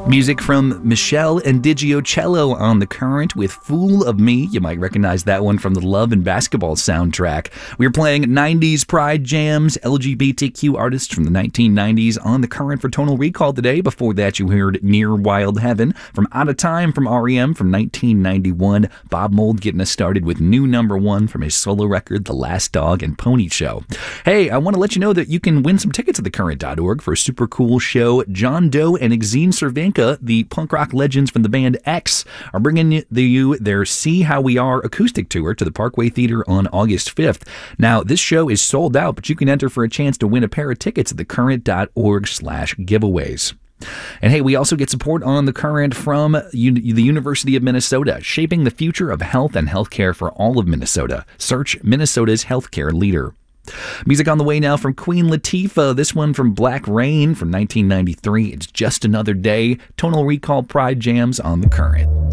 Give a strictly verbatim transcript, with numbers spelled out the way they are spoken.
Music from Michelle and Digiocello on The Current with Fool of Me. You might recognize that one from the Love and Basketball soundtrack. We were playing nineties Pride Jams, L G B T Q artists from the nineteen nineties on The Current for Tonal Recall today. Before that, you heard Near Wild Heaven from Out of Time from R E M from nineteen ninety-one. Bob Mould getting us started with new number one from his solo record, The Last Dog and Pony Show. Hey, I want to let you know that you can win some tickets at the current dot org for a super cool show. John Doe and Exene Cervenka, the punk rock legends from the band X, are bringing you their See How We Are acoustic tour to the Parkway Theater on August fifth. Now, this show is sold out, but you can enter for a chance to win a pair of tickets at the current dot org slash giveaways. And hey, we also get support on The Current from U- the University of Minnesota, shaping the future of health and healthcare for all of Minnesota. Search Minnesota's healthcare leader. Music on the way now from Queen Latifah. This one from Black Rain from nineteen ninety-three. It's Just Another Day. Tonal Recall Pride Jams on The Current.